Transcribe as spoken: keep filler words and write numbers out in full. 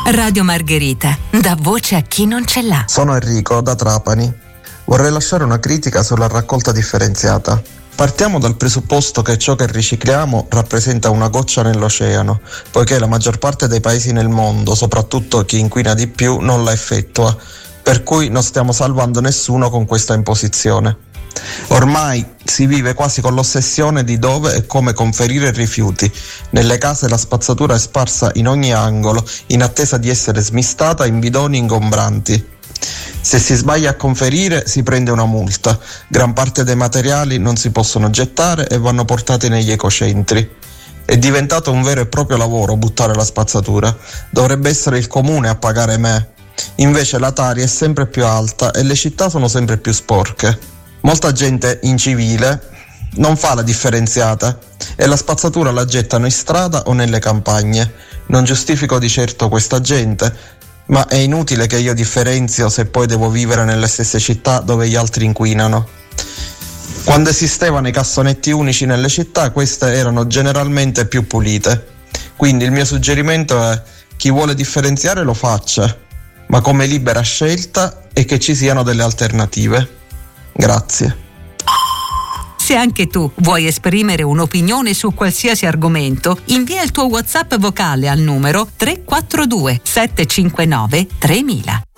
Radio Margherita, dà voce a chi non ce l'ha. Sono Enrico da Trapani. Vorrei lasciare una critica sulla raccolta differenziata. Partiamo dal presupposto che ciò che ricicliamo rappresenta una goccia nell'oceano, poiché la maggior parte dei paesi nel mondo, soprattutto chi inquina di più, non la effettua, per cui non stiamo salvando nessuno con questa imposizione. Ormai si vive quasi con l'ossessione di dove e come conferire rifiuti. Nelle case la spazzatura è sparsa in ogni angolo, in attesa di essere smistata in bidoni ingombranti. Se si sbaglia a conferire si prende una multa. Gran parte dei materiali non si possono gettare e vanno portati negli ecocentri. È diventato un vero e proprio lavoro buttare la spazzatura. Dovrebbe essere il comune a pagare me. Invece la tara è sempre più alta e le città sono sempre più sporche. Molta gente incivile non fa la differenziata e la spazzatura la gettano in strada o nelle campagne. Non giustifico di certo questa gente, ma è inutile che io differenzio se poi devo vivere nelle stesse città dove gli altri inquinano. Quando esistevano i cassonetti unici nelle città, queste erano generalmente più pulite. Quindi il mio suggerimento è: chi vuole differenziare lo faccia, ma come libera scelta, e che ci siano delle alternative. Grazie. Se anche tu vuoi esprimere un'opinione su qualsiasi argomento, invia il tuo WhatsApp vocale al numero tre quattro due sette cinque nove tremila.